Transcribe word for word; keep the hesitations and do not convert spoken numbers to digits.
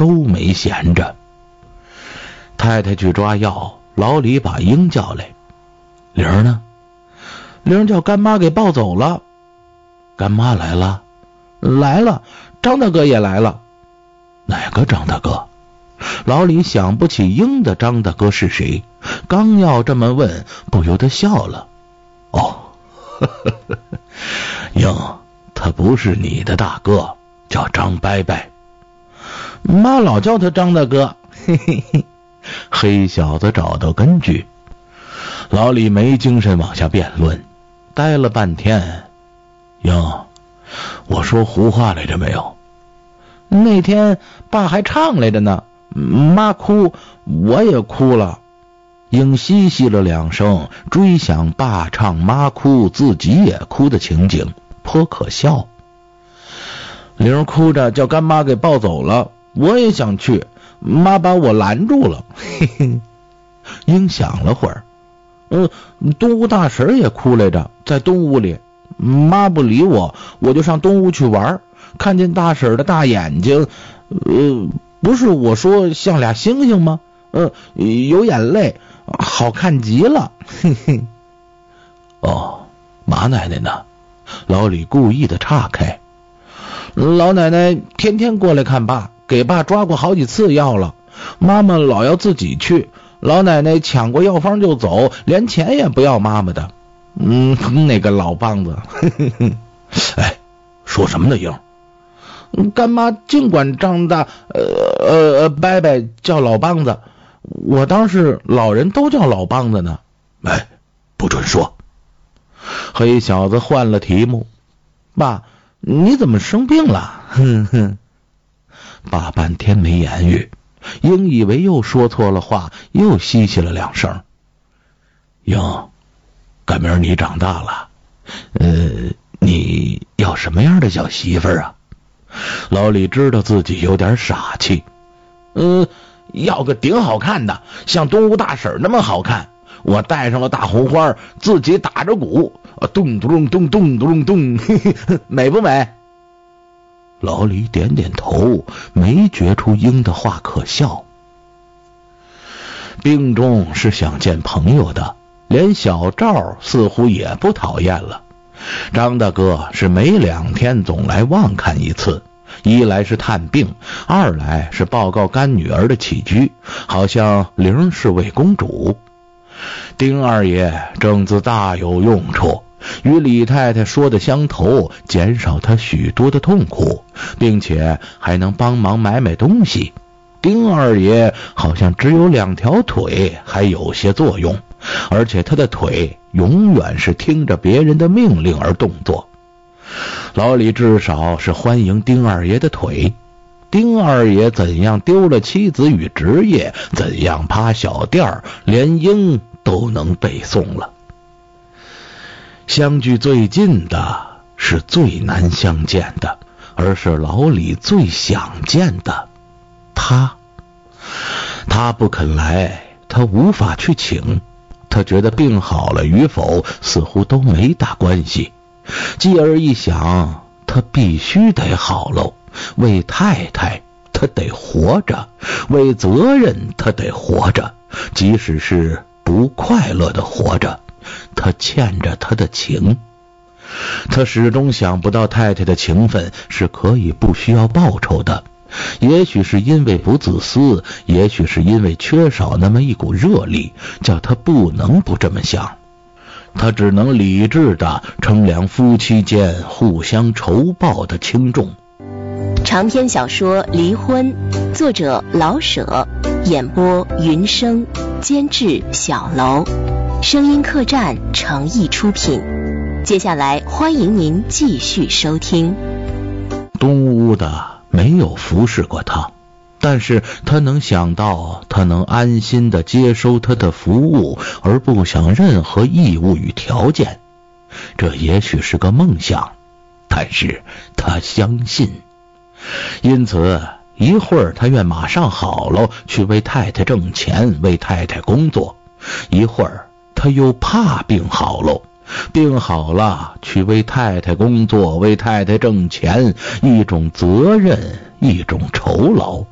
周没闲着。太太去抓药，老李把英叫来。玲儿呢？玲儿叫干妈给抱走了。干妈来了？来了。张大哥也来了。哪个张大哥？老李想不起英的张大哥是谁，刚要这么问，不由得笑了。哦，呵呵呵，英，他不是你的大哥，叫张伯伯。妈老叫他张大哥。嘿嘿嘿，黑小子找到根据。老李没精神往下辩论，待了半天。英，我说胡话来着没有？那天爸还唱来着呢，妈哭，我也哭了。英嘻嘻了两声，追想爸唱妈哭自己也哭的情景，颇可笑。玲哭着叫干妈给抱走了，我也想去，妈把我拦住了。嘿嘿。英想了会儿，嗯，东屋大婶也哭来着，在东屋里，妈不理我，我就上东屋去玩，看见大婶的大眼睛，呃，不是我说像俩星星吗？呃，有眼泪，好看极了。嘿嘿。哦，马奶奶呢？老李故意的岔开。老奶奶天天过来看爸，给爸抓过好几次药了，妈妈老要自己去，老奶奶抢过药方就走，连钱也不要妈妈的。嗯，那个老棒子。哎，说什么呢，英？干妈尽管张大呃呃伯伯叫老梆子，我当是老人都叫老梆子呢。哎，不准说。黑小子换了题目。爸，你怎么生病了？哼哼。爸半天没言语，英以为又说错了话，又嘻嘻了两声。英，赶明儿你长大了，呃，你要什么样的小媳妇儿啊？老李知道自己有点傻气。嗯，要个顶好看的，像东屋大婶那么好看。我戴上了大红花，自己打着鼓，咚咚咚咚咚咚，美不美？老李点点头，没觉出英的话可笑。病中是想见朋友的，连小赵似乎也不讨厌了。张大哥是每两天总来望看一次，一来是探病，二来是报告干女儿的起居，好像玲是位公主。丁二爷正自大有用处，与李太太说的相投，减少她许多的痛苦，并且还能帮忙买买东西。丁二爷好像只有两条腿还有些作用，而且他的腿永远是听着别人的命令而动作。老李至少是欢迎丁二爷的腿。丁二爷怎样丢了妻子与职业，怎样趴小店，连英都能背诵了。相距最近的是最难相见的，而是老李最想见的他。他不肯来，他无法去请，他觉得病好了与否似乎都没大关系。继而一想，他必须得好喽，为太太他得活着，为责任他得活着，即使是不快乐的活着，他欠着他的情。他始终想不到太太的情分是可以不需要报酬的，也许是因为不自私，也许是因为缺少那么一股热力，叫他不能不这么想。他只能理智地称量夫妻间互相仇报的轻重。 长篇小说《离婚》，作者老舍，演播云生，监制小楼，声音客栈诚意出品。接下来欢迎您继续收听。 东屋的没有服侍过他，但是他能想到他能安心地接收他的服务，而不想任何义务与条件。这也许是个梦想，但是他相信。因此一会儿他愿马上好了去为太太挣钱，为太太工作，一会儿他又怕病好了，病好了去为太太工作，为太太挣钱，一种责任，一种酬劳。